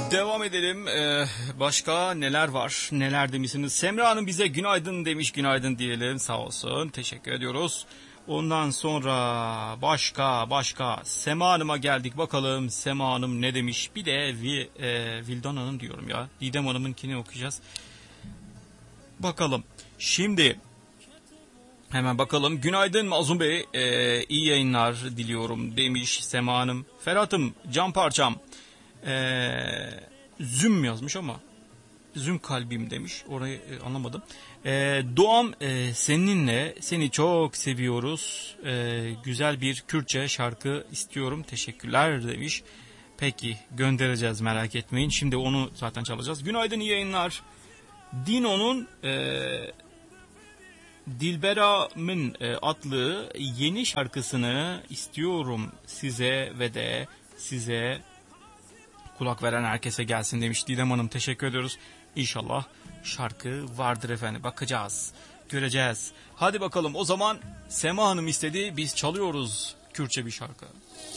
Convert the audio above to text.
Devam edelim. Başka neler var? Neler demişsiniz? Semra Hanım bize günaydın demiş. Günaydın diyelim. Sağ olsun. Teşekkür ediyoruz. Ondan sonra başka Sema Hanım'a geldik. Bakalım Sema Hanım ne demiş? Bir de Vildan Hanım diyorum ya. Didem Hanım'ınkini okuyacağız. Bakalım. Şimdi hemen bakalım. Günaydın Mazlum Bey. İyi yayınlar diliyorum demiş Sema Hanım. Ferhat'ım can parçam. Züm yazmış ama züm kalbim demiş. Orayı anlamadım. Doğam seninle seni çok seviyoruz. Güzel bir Kürtçe şarkı istiyorum. Teşekkürler demiş. Peki göndereceğiz merak etmeyin. Şimdi onu zaten çalacağız. Günaydın iyi yayınlar. Dino'nun Dilberam'ın adlı yeni şarkısını istiyorum size ve de size kulak veren herkese gelsin demiş Didem Hanım. Teşekkür ediyoruz. İnşallah şarkı vardır efendim. Bakacağız. Göreceğiz. Hadi bakalım o zaman Sema Hanım istedi. Biz çalıyoruz Kürtçe bir şarkı.